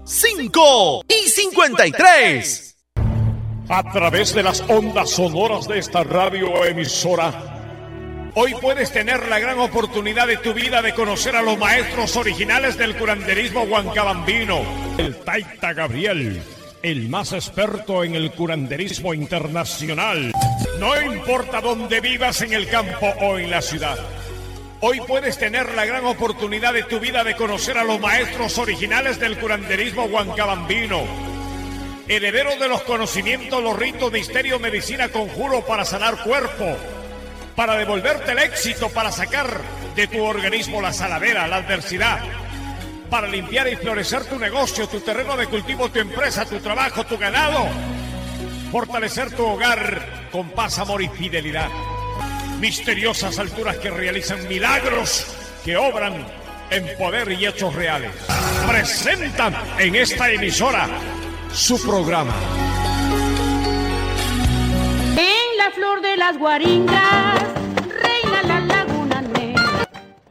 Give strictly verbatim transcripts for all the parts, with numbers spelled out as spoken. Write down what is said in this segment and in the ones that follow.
cinco y cincuenta y tres. A través de las ondas sonoras de esta radioemisora, hoy puedes tener la gran oportunidad de tu vida de conocer a los maestros originales del curanderismo huancabambino. El Taita Gabriel, el más experto en el curanderismo internacional. No importa dónde vivas, en el campo o en la ciudad, hoy puedes tener la gran oportunidad de tu vida de conocer a los maestros originales del curanderismo huancabambino, herederos de los conocimientos, los ritos, misterio, medicina, conjuro para sanar cuerpo, para devolverte el éxito, para sacar de tu organismo la saladera, la adversidad, para limpiar y florecer tu negocio, tu terreno de cultivo, tu empresa, tu trabajo, tu ganado, fortalecer tu hogar con paz, amor y fidelidad. Misteriosas alturas que realizan milagros, que obran en poder y hechos reales. Presentan en esta emisora su programa. En la flor de las guaringas reina la laguna negra.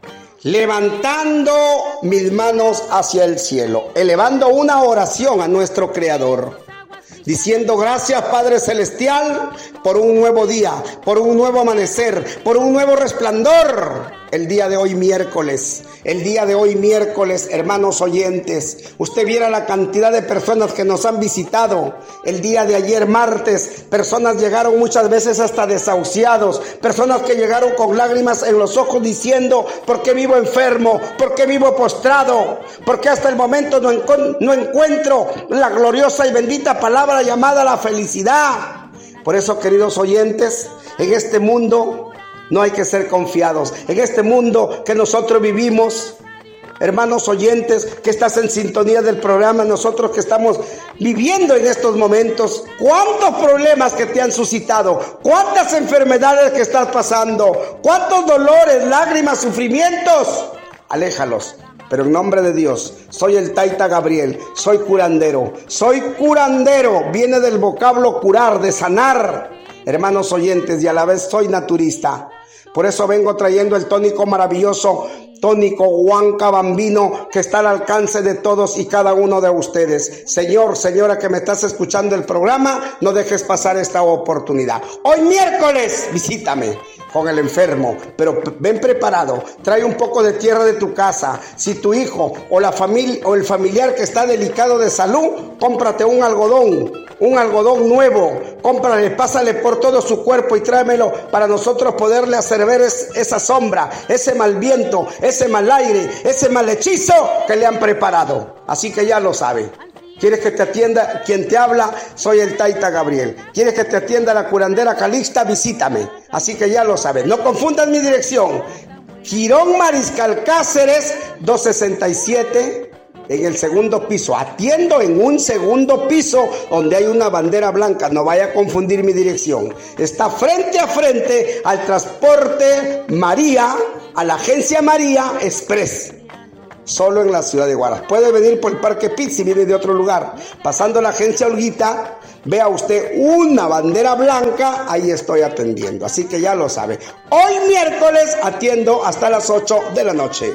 Levantando mis manos hacia el cielo, elevando una oración a nuestro Creador, diciendo gracias Padre Celestial por un nuevo día, por un nuevo amanecer, por un nuevo resplandor. El día de hoy miércoles, el día de hoy miércoles, hermanos oyentes, usted viera la cantidad de personas que nos han visitado. El día de ayer martes, personas llegaron muchas veces hasta desahuciados, personas que llegaron con lágrimas en los ojos diciendo, ¿por qué vivo enfermo? ¿Por qué vivo postrado? ¿Por qué hasta el momento no, encu- no encuentro la gloriosa y bendita palabra llamada la felicidad? Por eso, queridos oyentes, en este mundo no hay que ser confiados. En este mundo que nosotros vivimos, hermanos oyentes, que estás en sintonía del programa, nosotros que estamos viviendo en estos momentos, ¿cuántos problemas que te han suscitado? ¿Cuántas enfermedades que estás pasando? ¿Cuántos dolores, lágrimas, sufrimientos? Aléjalos. Pero en nombre de Dios, soy el Taita Gabriel, soy curandero. Soy curandero, viene del vocablo curar, de sanar, hermanos oyentes, y a la vez soy naturista. Por eso vengo trayendo el tónico maravilloso, tónico huancabambino, que está al alcance de todos y cada uno de ustedes. Señor, señora que me estás escuchando el programa, no dejes pasar esta oportunidad. Hoy miércoles, visítame con el enfermo, pero ven preparado, trae un poco de tierra de tu casa. Si tu hijo o la familia o el familiar que está delicado de salud, cómprate un algodón, un algodón nuevo, cómprale, pásale por todo su cuerpo y tráemelo para nosotros poderle hacer ver es, esa sombra, ese mal viento, ese mal aire, ese mal hechizo que le han preparado. Así que ya lo sabe. ¿Quieres que te atienda quien te habla? Soy el Taita Gabriel. ¿Quieres que te atienda la curandera Calixta? Visítame. Así que ya lo sabes. No confundas mi dirección. Girón Mariscal Cáceres, doscientos sesenta y siete, en el segundo piso. Atiendo en un segundo piso donde hay una bandera blanca. No vaya a confundir mi dirección. Está frente a frente al Transporte María, a la agencia María Express. Solo en la ciudad de Huaraz. Puede venir por el Parque Pitt si viene de otro lugar. Pasando la agencia Olguita, vea usted una bandera blanca, ahí estoy atendiendo. Así que ya lo sabe. Hoy miércoles atiendo hasta las ocho de la noche.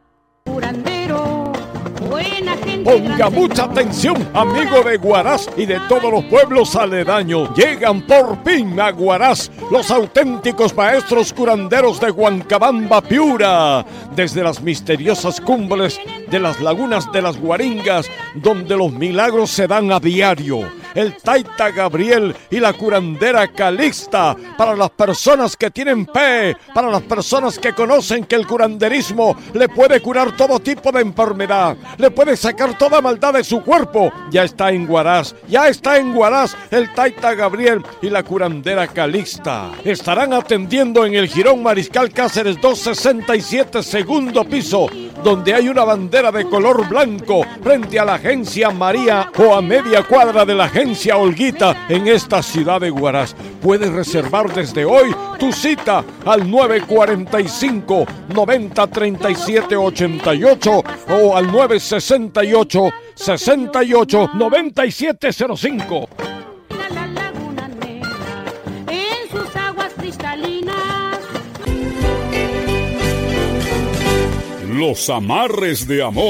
Ponga mucha atención, amigo de Huaraz y de todos los pueblos aledaños. Llegan por fin a Huaraz los auténticos maestros curanderos de Huancabamba, Piura, desde las misteriosas cumbres de las lagunas de las Guaringas, donde los milagros se dan a diario. El Taita Gabriel y la curandera Calixta, para las personas que tienen fe, para las personas que conocen que el curanderismo le puede curar todo tipo de enfermedad, le puede sacar toda maldad de su cuerpo. Ya está en Huaraz, ya está en Huaraz el Taita Gabriel y la curandera Calixta. Estarán atendiendo en el Girón Mariscal Cáceres doscientos sesenta y siete, segundo piso, donde hay una bandera de color blanco frente a la agencia María o a media cuadra de la agencia Olguita en esta ciudad de Huaraz. Puedes reservar desde hoy tu cita al nueve cuatro cinco, noventa, treinta y siete, ochenta y ocho o al nueve sesenta y ocho, sesenta y ocho, noventa y siete cero cinco. La laguna negra en sus aguas cristalinas. Los amarres de amor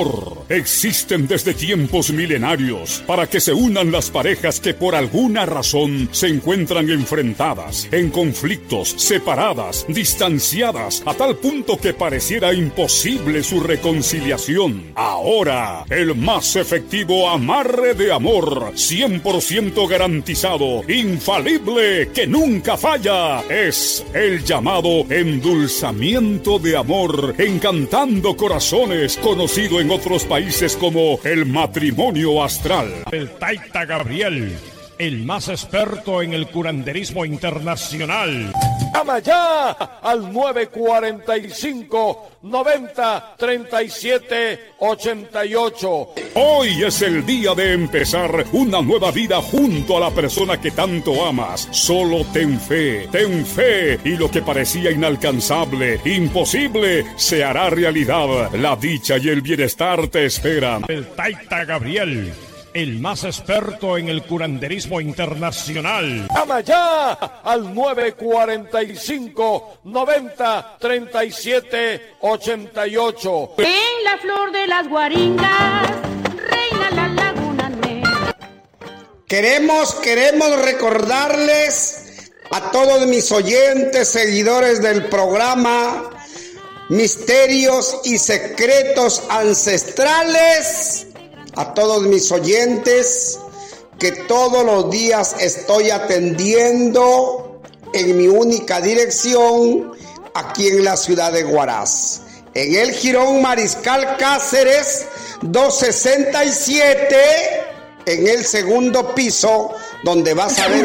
existen desde tiempos milenarios para que se unan las parejas que por alguna razón se encuentran enfrentadas, en conflictos, separadas, distanciadas, a tal punto que pareciera imposible su reconciliación. Ahora, el más efectivo amarre de amor, cien por ciento garantizado, infalible, que nunca falla, es el llamado endulzamiento de amor, encantando corazones, conocido en otros países como el matrimonio astral. El Taita Gabriel, el más experto en el curanderismo internacional. Llama ya al nueve cuarenta y cinco, noventa, treinta y siete, ochenta y ocho. Hoy es el día de empezar una nueva vida junto a la persona que tanto amas. Solo ten fe, ten fe, y lo que parecía inalcanzable, imposible, se hará realidad. La dicha y el bienestar te esperan. El Taita Gabriel, el más experto en el curanderismo internacional. Llama ya al nueve cuarenta y cinco, noventa, treinta y siete, ochenta y ocho. En la flor de las guaringas reina la laguna negra. Queremos, queremos recordarles a todos mis oyentes, seguidores del programa Misterios y Secretos Ancestrales, a todos mis oyentes, que todos los días estoy atendiendo en mi única dirección, aquí en la ciudad de Huaraz, en el Jirón Mariscal Cáceres doscientos sesenta y siete, en el segundo piso, donde vas a ver